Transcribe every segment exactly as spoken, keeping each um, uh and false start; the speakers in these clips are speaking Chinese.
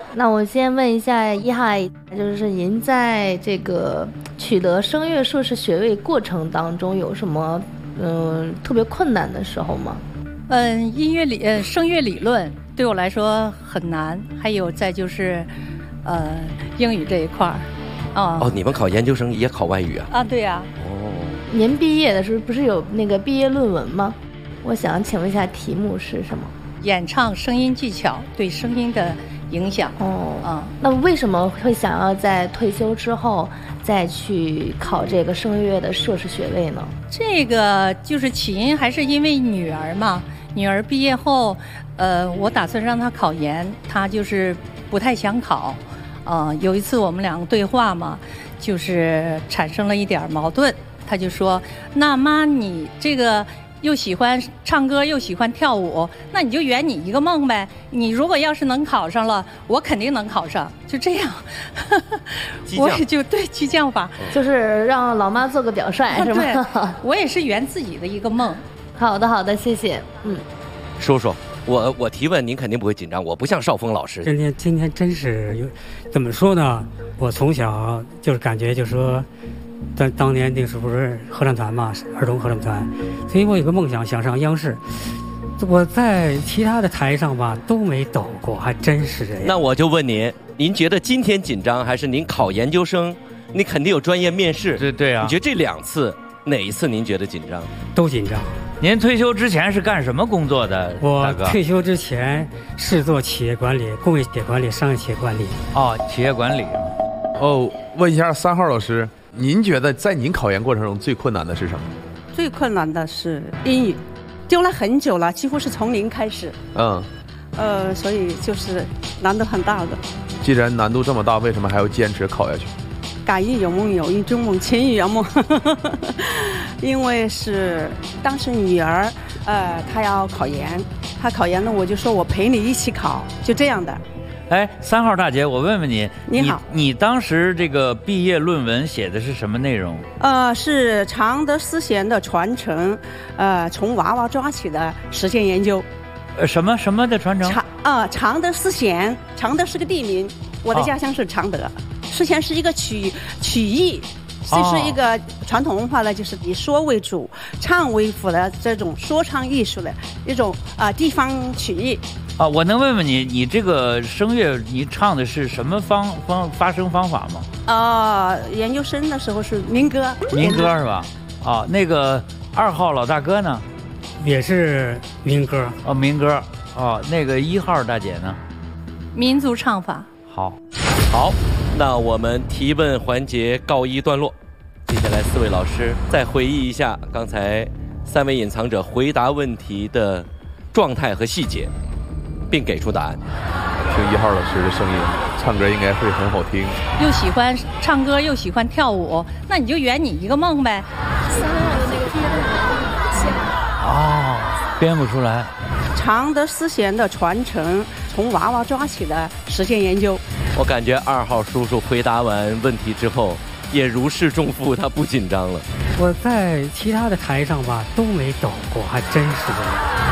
那我先问一下一号阿姨，就是您在这个取得声乐硕士学位过程当中有什么嗯、呃、特别困难的时候吗？ 嗯，音乐理呃声乐理论对我来说很难，还有再就是呃英语这一块儿。哦哦，你们考研究生也考外语啊？ 啊，对呀、啊。 哦， 您毕业的时候不是有那个毕业论文吗？我想请问一下题目是什么？ 演唱声音技巧对声音的影响。 哦， 啊、嗯， 那为什么会想要在退休之后再去考这个声乐的硕士学位呢？ 这个就是起因还是因为女儿嘛，女儿毕业后，呃，我打算让她考研，她就是不太想考。呃，有一次我们两个对话嘛，就是产生了一点矛盾。她就说：“那妈，你这个。”又喜欢唱歌又喜欢跳舞，那你就圆你一个梦呗。你如果要是能考上了，我肯定能考上，就这样。我也就对激将法， 就是让老妈做个表率，是吧？ 对，我也是圆自己的一个梦。 好的，好的，谢谢。嗯， 叔叔，我我提问您肯定不会紧张，我不像邵峰老师。 今天今天真是有，怎么说呢？我从小就是感觉就是说。但当年那时候不是合唱团嘛，儿童合唱团，所以我有个梦想，想上央视。我在其他的台上吧都没抖过，还真是这样。 那我就问您，您觉得今天紧张，还是您考研究生？你肯定有专业面试。 对对啊。 你觉得这两次哪一次您觉得紧张？ 都紧张。 您退休之前是干什么工作的？ 我退休之前是做企业管理、工业企业管理、商业企业管理。 哦，企业管理。 哦，问一下三号老师。您觉得在您考研过程中最困难的是什么？ 最困难的是英语，丢了很久了，几乎是从零开始。 嗯， 呃，所以就是难度很大的。 既然难度这么大，为什么还要坚持考下去？ 敢于有梦，有一种梦，情与圆梦。因为是当时女儿，呃，她要考研，她考研呢，我就说我陪你一起考，就这样的。 哎，三号大姐，我问问你， 你好， 你, 你当时这个毕业论文写的是什么内容？ 呃，是常德思贤的传承，呃，从娃娃抓起的实践研究。 呃，什么什么的传承？ 常啊，常德思贤，常德是个地名，我的家乡是常德。哦、思贤是一个曲曲艺，这是一个传统文化呢，就是以说为主、唱为辅的这种说唱艺术的一种啊、呃、地方曲艺。 啊，我能问问你，你这个声乐你唱的是什么方方发声方法吗？ 啊、呃，研究生的时候是民歌。 民歌是吧？啊，那个二号老大哥呢？ 也是民歌。 哦，民歌。哦，那个一号大姐呢？ 民族唱法。 好， 好，那我们提问环节告一段落。接下来四位老师再回忆一下刚才三位隐藏者回答问题的状态和细节。并给出答案。 听一号老师的声音，唱歌应该会很好听。 又喜欢唱歌又喜欢跳舞，那你就圆你一个梦呗。 三号的那个毕业论文哦，编不出来。 常德思贤的传承，从娃娃抓起的实践研究。 我感觉二号叔叔回答完问题之后，也如释重负，他不紧张了。 我在其他的台上吧都没抖过，还真是这样。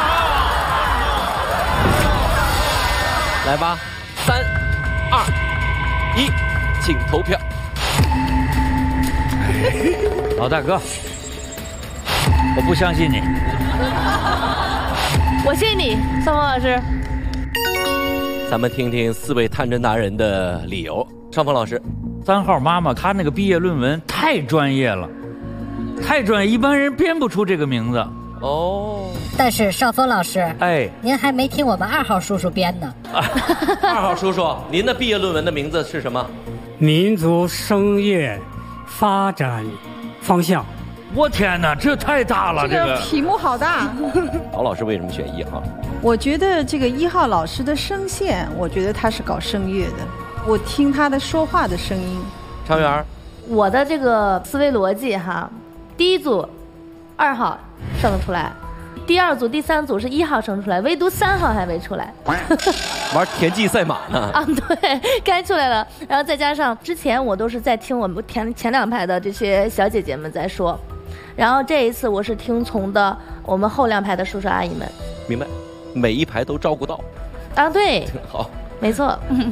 来吧，三、二、一，请投票。 老大哥，我不相信你。 我信你，三峰老师。 咱们听听四位探针达人的理由。尚峰老师， 三号妈妈她那个毕业论文太专业了，太专业，一般人编不出这个名字。 哦， 但是邵峰老师， 哎， 您还没听我们二号叔叔编呢。 二号叔叔，您的毕业论文的名字是什么？ 民族声乐发展方向。 我天哪，这太大了！这个题目好大。 曹老师为什么选一号？ 我觉得这个一号老师的声线，我觉得他是搞声乐的，我听他的说话的声音。 常媛， 我的这个思维逻辑哈，第一组二号生得出来，第二组第三组是一号生出来，唯独三号还没出来。 玩田忌赛马呢？ 啊，对，该出来了。然后再加上之前我都是在听我们前前两排的这些小姐姐们在说，然后这一次我是听从的我们后两排的叔叔阿姨们。 明白，每一排都照顾到。 啊，对， 好， 没错。